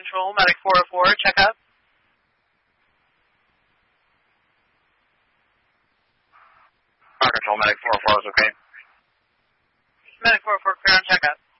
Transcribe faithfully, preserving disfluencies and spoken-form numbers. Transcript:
Control, Medic four oh four, check up. Fire Control, Medic four oh four is okay. Medic four oh four, clear on check up.